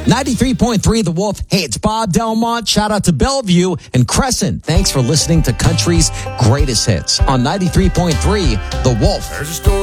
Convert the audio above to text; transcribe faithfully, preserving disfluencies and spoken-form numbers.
ninety-three point three The Wolf. Hey, it's Bob Delmont. Shout out to Bellevue and Crescent. Thanks for listening to Country's Greatest Hits on ninety-three point three The Wolf. There's a story.